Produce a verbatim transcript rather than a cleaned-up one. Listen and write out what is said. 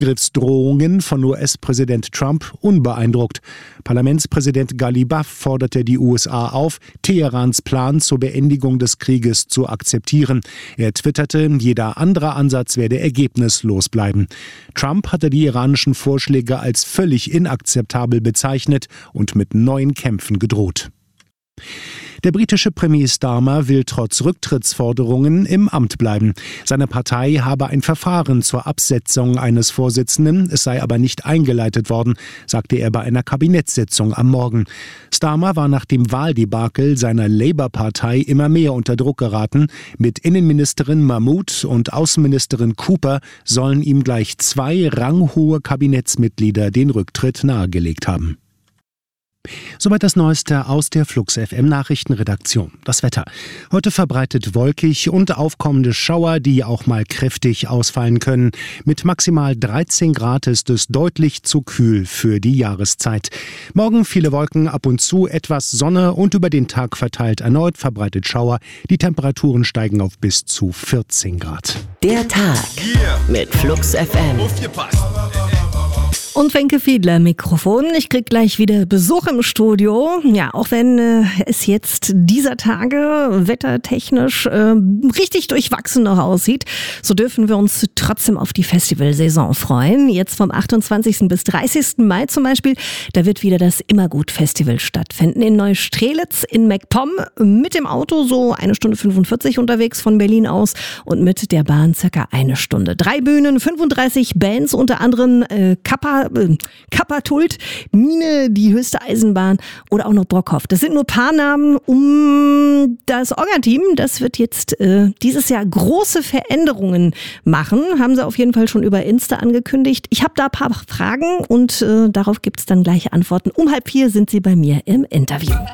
Angriffsdrohungen von U S-Präsident Trump unbeeindruckt. Parlamentspräsident Ghalibaf forderte die U S A auf, Teherans Plan zur Beendigung des Krieges zu akzeptieren. Er twitterte, jeder andere Ansatz werde ergebnislos bleiben. Trump hatte die iranischen Vorschläge als völlig inakzeptabel bezeichnet und mit neuen Kämpfen gedroht. Der britische Premier Starmer will trotz Rücktrittsforderungen im Amt bleiben. Seine Partei habe ein Verfahren zur Absetzung eines Vorsitzenden, es sei aber nicht eingeleitet worden, sagte er bei einer Kabinettssitzung am Morgen. Starmer war nach dem Wahldebakel seiner Labour-Partei immer mehr unter Druck geraten. Mit Innenministerin Mahmood und Außenministerin Cooper sollen ihm gleich zwei ranghohe Kabinettsmitglieder den Rücktritt nahegelegt haben. Soweit das Neueste aus der Flux F M Nachrichtenredaktion. Das Wetter. Heute verbreitet wolkig und aufkommende Schauer, die auch mal kräftig ausfallen können. Mit maximal dreizehn Grad ist es deutlich zu kühl für die Jahreszeit. Morgen viele Wolken, ab und zu etwas Sonne und über den Tag verteilt erneut verbreitet Schauer. Die Temperaturen steigen auf bis zu vierzehn Grad. Der Tag mit Flux F M. Und Wenke Fiedler Mikrofon. Ich krieg gleich wieder Besuch im Studio. Ja, auch wenn äh, es jetzt dieser Tage wettertechnisch äh, richtig durchwachsen noch aussieht, so dürfen wir uns trotzdem auf die Festivalsaison freuen. Jetzt vom achtundzwanzigsten bis dreißigsten Mai zum Beispiel, da wird wieder das Immergut-Festival stattfinden. In Neustrelitz in MacPom, mit dem Auto so eine Stunde fünfundvierzig unterwegs von Berlin aus und mit der Bahn circa eine Stunde. Drei Bühnen, fünfunddreißig Bands, unter anderem äh, Kappa Kappatult, Mine, die höchste Eisenbahn oder auch noch Brockhoff. Das sind nur ein paar Namen um das Orga-Team. Das wird jetzt äh, dieses Jahr große Veränderungen machen. Haben sie auf jeden Fall schon über Insta angekündigt. Ich habe da ein paar Fragen und äh, darauf gibt es dann gleich Antworten. Um halb vier sind sie bei mir im Interview.